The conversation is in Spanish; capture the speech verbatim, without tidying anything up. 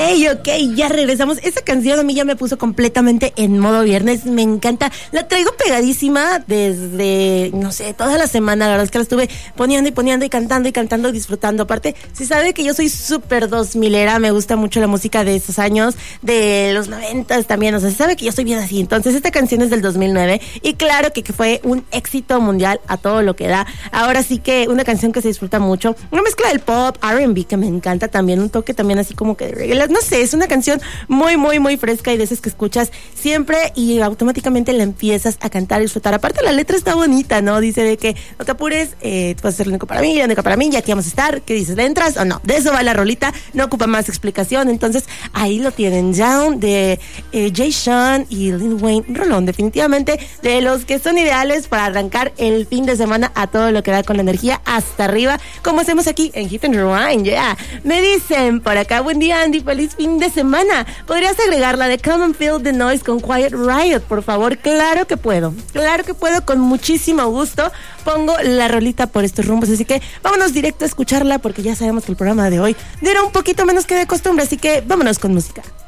ok, ya regresamos. Esa canción a mí ya me puso completamente en modo viernes, me encanta. La traigo pegadísima desde, no sé, toda la semana. La verdad es que la estuve poniendo y poniendo y cantando y cantando y disfrutando. Aparte, si sabe que yo soy súper dos milera, me gusta mucho la música de esos años, de los noventas también, o sea, se sabe que yo soy bien así. Entonces, esta canción es del dos mil nueve y claro que, que fue un éxito mundial a todo lo que da. Ahora sí que una canción que se disfruta mucho, una mezcla del pop, R and B que me encanta también, un toque también así como que de reggae, no sé, es una canción muy, muy, muy fresca y de esas que escuchas siempre y automáticamente la empiezas a cantar y disfrutar. Aparte la letra está bonita, ¿no? Dice de que no te apures, eh, tú vas a ser lo único para mí, lo único para mí, ya aquí vamos a estar. ¿Qué dices? ¿Le entras o no? De eso va la rolita, no ocupa más explicación. Entonces ahí lo tienen, Down de eh, Jay Sean y Lil Wayne, rolón definitivamente de los que son ideales para arrancar el fin de semana a todo lo que da con la energía hasta arriba, como hacemos aquí en Hit and Rewind. Yeah. Me dicen por acá, buen día Andy, feliz fin de semana. ¿Podrías agregar la de Come and Feel the Noise con Quiet Riot, por favor? Claro que puedo, claro que puedo, con muchísimo gusto pongo la rolita por estos rumbos, así que vámonos directo a escucharla porque ya sabemos que el programa de hoy dura un poquito menos que de costumbre, así que vámonos con música.